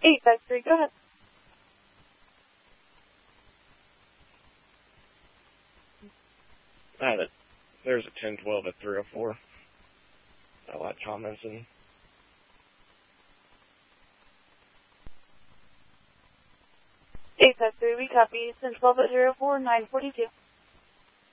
853, go ahead. There's a 1012 at 304. I like Tomlinson. We copy 1012 at 304, 942.